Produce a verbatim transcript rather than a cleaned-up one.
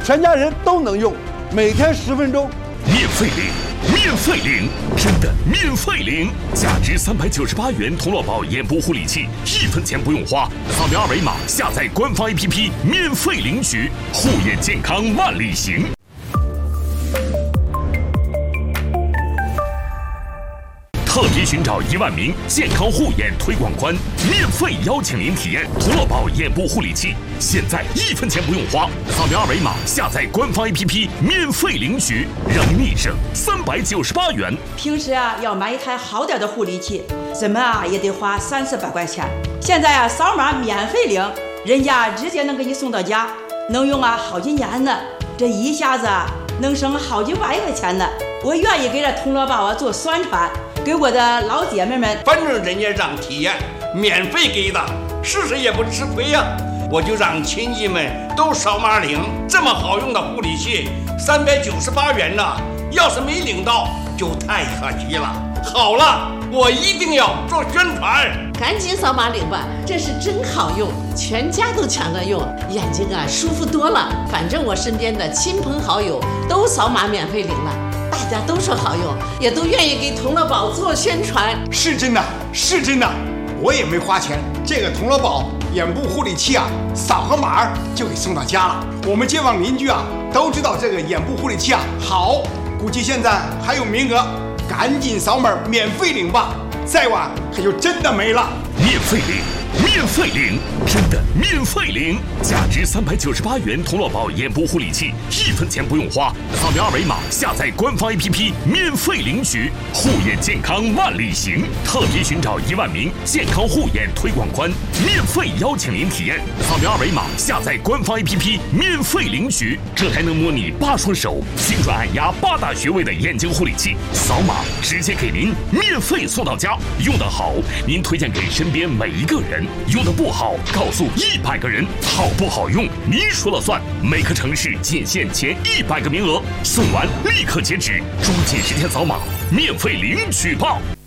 全家人都能用，每天十分钟， 免费领，免费领，真的免费领！价值三百九十八元童乐宝眼部护理器，一分钱不用花，扫描二维码下载官方 A P P， 免费领取，护眼健康万里行。特别寻找一万名健康护眼推广官，免费邀请您体验童乐宝眼部护理器，现在一分钱不用花，扫描二维码下载官方 A P P， 免费领取，让你省三百九十八元。 平时啊要买一台好点的护理器，怎么啊也得花三四百块钱，现在啊扫码免费领，人家直接能给你送到家，能用啊好几年呢，这一下子啊能省好几万块钱呢。我愿意给这童乐宝啊做宣传，给我的老姐妹们， 反正人家让体验，免费给的，试试也不吃亏呀、啊。我就让亲戚们都扫码领，这么好用的护理器，三百九十八元呢，要是没领到就太可惜了。好了，我一定要做宣传， 赶紧扫码领吧，这是真好用，全家都抢着用，眼睛啊舒服多了。反正我身边的亲朋好友都扫码免费领了。大家都说好用，也都愿意给童乐宝做宣传， 是真的，是真的，我也没花钱。这个童乐宝眼部护理器啊，扫个码就给送到家了。我们街坊邻居啊都知道这个眼部护理器啊好，估计现在还有名额，赶紧扫码免费领吧，再晚可就真的没了。 免费领，免费领，真的免费领！价值三百九十八元童乐宝眼部护理器，一分钱不用花，扫描二维码下载官方 A P P， 免费领取，护眼健康万里行。特别寻找一万名健康护眼推广官，免费邀请您体验，扫描二维码下载官方 A P P， 免费领取。这还能模拟八双手，精准按压八大穴位的眼睛护理器，扫码直接给您免费送到家。用得好，您推荐给身边每一个人；用得不好，告诉一百个人。好不好用，您说了算。每个城市仅限前一百个名额，送完立刻截止，抓紧时间扫码，免费领取吧。